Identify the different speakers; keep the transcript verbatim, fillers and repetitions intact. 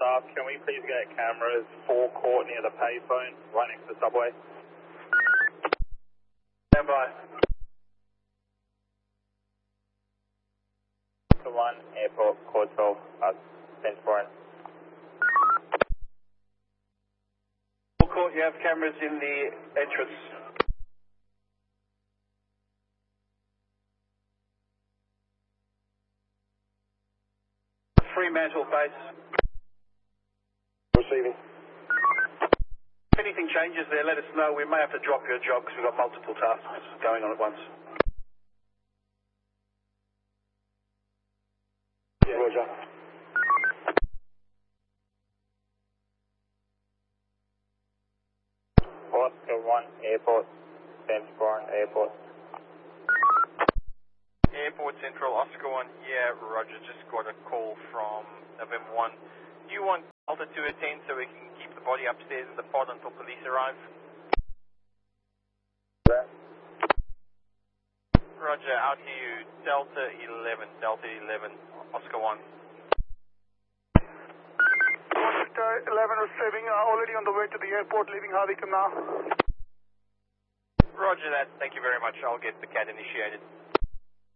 Speaker 1: staff, can we please get cameras forecourt near the payphone, right next to the subway?
Speaker 2: Stand by.
Speaker 1: To one, airport, code twelve, uh, ten foreign.
Speaker 2: Forecourt, you have cameras in the entrance. Fremantle base.
Speaker 3: Receiving.
Speaker 2: If anything changes there, let us know. We may have to drop your job because we've got multiple tasks going on at once.
Speaker 3: Yeah. Roger.
Speaker 1: Oscar one, airport, ten foreign, airport.
Speaker 4: Airport Central, Oscar one, yeah, Roger, just got a call from November one. Do you want Delta to attend so we can keep the body upstairs in the pod until police arrive?
Speaker 1: Yeah.
Speaker 4: Roger, out to you, Delta eleven, Delta eleven, Oscar one.
Speaker 5: Delta eleven receiving, uh, already on the way to the airport, leaving Harveycombe now.
Speaker 4: Roger that, thank you very much, I'll get the C A D initiated.